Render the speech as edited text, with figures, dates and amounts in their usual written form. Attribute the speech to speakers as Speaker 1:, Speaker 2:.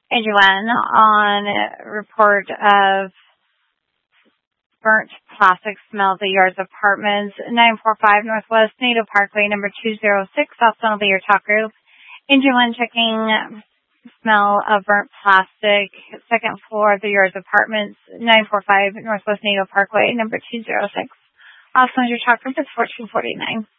Speaker 1: Engine 1 on report of burnt plastic smell at the Yards Apartments, 945 Northwest NATO Parkway, number 206, South Sonoma Talk Group. Engine 1 checking smell of burnt plastic, second floor of the Yards Apartments, 945 Northwest NATO Parkway, number 206. Also, your talk group is 1449.